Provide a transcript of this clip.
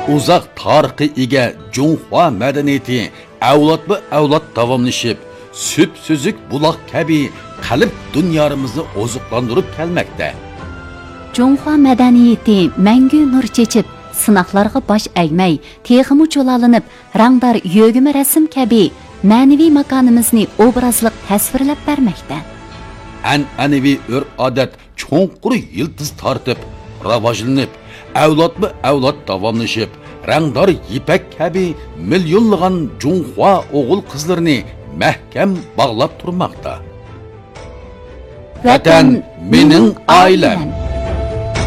uzoq tarixi ega Junhua madaniyati avlodma-avlod davomlashib, süp-süzük buloq kabi qalb dunyomizni oziqlantirib kelmoqda. Junhua madaniyati mangu nur chechib, sinoqlarga bosh egmay, texmi cho'lalinib, rangdor yo'g'imi rasm kabi ma'naviy makonimizni obrazliq tasvirlab bermoqda. An'anaviy urf-odat cho'nqur yildiz tortib, rivojlanib, avlodma-avlod davomlashib, rangdor ipak kabi millionlagan Junhua o'g'il qizlarini mahkam bog'lab turmoqda. Vatan mening oilam.